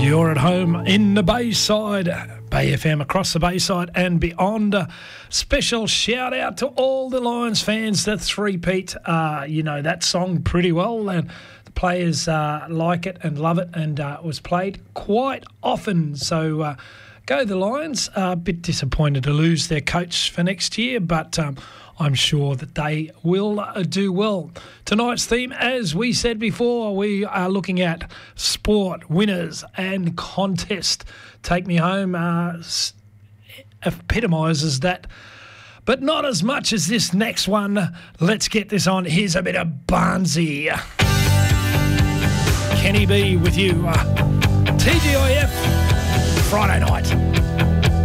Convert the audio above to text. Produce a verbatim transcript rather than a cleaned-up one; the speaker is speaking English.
You're at home in the Bayside, Bay F M across the Bayside and beyond. A special shout out to all the Lions fans that three-peat. Uh, you know that song pretty well, and the players uh, like it and love it, and uh, it was played quite often. So uh, go the Lions. A uh, bit disappointed to lose their coach for next year, but um, I'm sure that they will uh, do well. Tonight's theme, as we said before, we are looking at sport, winners and contest. Take Me Home uh, epitomises that, but not as much as this next one. Let's get this on. Here's a bit of Barnsey. Kenny B with you. Uh, T G I F, Friday night.